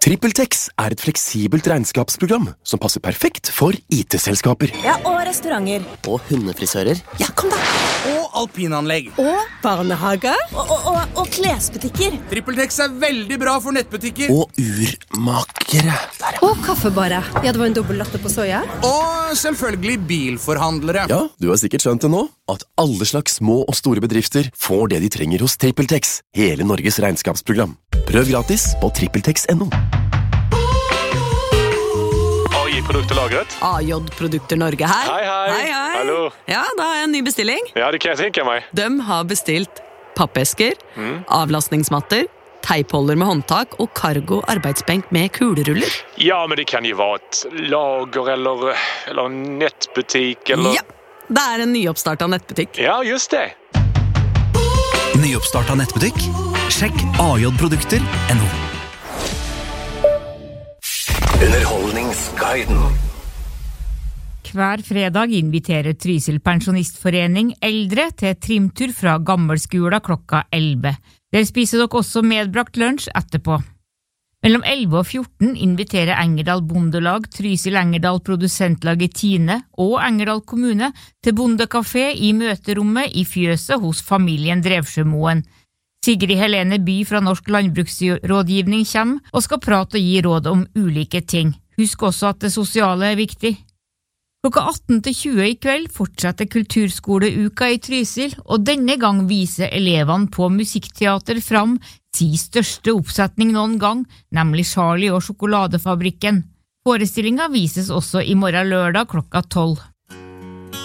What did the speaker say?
TrippelTex et fleksibelt regnskapsprogram som passer perfekt for IT-selskaper. Ja, og restauranter. Og hundefrisører. Ja, kom da. Og alpinanlegg. Og barnehager. Og klesbutikker. TrippelTex veldig bra for nettbutikker. Og urmakere. Og kaffebarer. Ja, det var en dobbelt latte på soja. Og selvfølgelig bilforhandlere. Ja, du har sikkert skjønt det nå, at alle slags små og store bedrifter får det de trenger hos TrippelTex, hele Norges regnskapsprogram. Prøv gratis på trippeltex.no. Produkterlagret. AJ-produkter Norge her. Hei. Hallo. Ja, da har jeg en ny bestilling. Ja, det kan jeg tenke meg. De har bestilt pappesker, avlastningsmatter, teipholder med håndtak og cargo arbeidsbenk med kuleruller. Ja, men det kan jo være et lager eller en nettbutikk eller... Ja, det en nyoppstartet nettbutikk. Ja, just det. Nyoppstartet nettbutikk? Sjekk AJ-produkter.no. Underholdningsguiden. Hver fredag inviterer Trysil Pensjonistforening eldre til trimtur fra Gammelskola klokka 11. Der spiser dere også medbrakt lunsj etterpå. Mellom 11 og 14 inviterer Engerdal Bondelag, Trysil Engerdal Produsentlag i Tine og Engerdal kommune til bondekafé i møterommet i fjøset hos familien Drevsjømoen. Sigrid Helene By fra Norsk Landbruksrådgivning kommer og skal prate og gi råd om ulike ting. Husk også at det sosiale viktig. Klokka 18-20 i kveld fortsetter kulturskoleuka i Trysil, og denne gang viser elevene på musikkteater fram sin største oppsetning noen gang, nemlig Charlie og sjokoladefabrikken. Forestillingen vises også i morgen lørdag klokka 12.